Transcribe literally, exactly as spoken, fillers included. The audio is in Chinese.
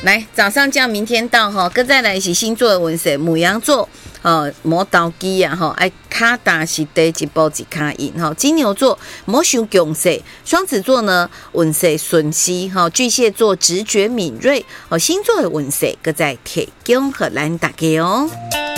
来，早上降，明天到哈，跟再来是星座的运势，牡羊座。呃，磨刀机啊，哈，哎，卡达是第一步一卡印哈。金牛座莫想强势，双子座呢运势顺息哈，巨蟹座直觉敏锐，哦，星座的运势搁在提供和咱大家哦。